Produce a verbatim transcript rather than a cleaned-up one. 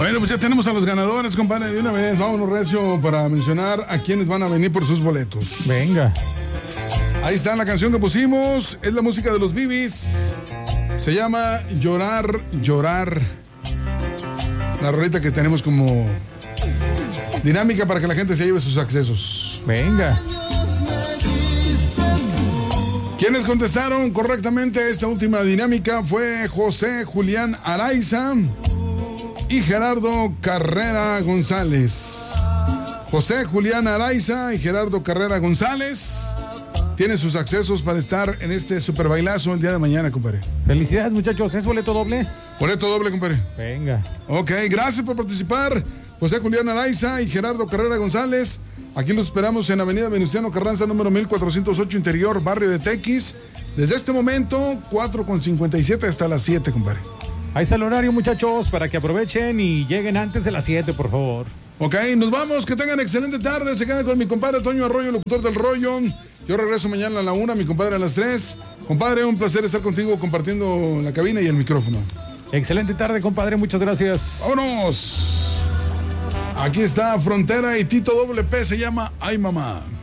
Bueno, pues ya tenemos a los ganadores, compadre. De una vez, vámonos, recio, para mencionar a quienes van a venir por sus boletos. Venga. Ahí está la canción que pusimos. Es la música de los Bibis. Se llama Llorar, Llorar. La rolita que tenemos como dinámica para que la gente se lleve sus accesos. Venga. Quienes contestaron correctamente a esta última dinámica fue José Julián Araiza y Gerardo Carrera González. José Julián Araiza y Gerardo Carrera González tienen sus accesos para estar en este super bailazo el día de mañana, compadre. Felicidades, muchachos. ¿Es boleto doble? Boleto doble, compadre. Venga. Ok, gracias por participar. José Julián Araiza y Gerardo Carrera González. Aquí los esperamos en Avenida Venustiano Carranza, número mil cuatrocientos ocho, Interior, barrio de Tequis. Desde este momento, cuatro con cincuenta y siete hasta las siete, compadre. Ahí está el horario, muchachos, para que aprovechen y lleguen antes de las siete, por favor. Ok, nos vamos. Que tengan excelente tarde. Se quedan con mi compadre Toño Arroyo, locutor del Rollo. Yo regreso mañana a la una, mi compadre a las tres. Compadre, un placer estar contigo compartiendo la cabina y el micrófono. Excelente tarde, compadre. Muchas gracias. ¡Vámonos! Aquí está Frontera y Tito Doble P se llama Ay Mamá.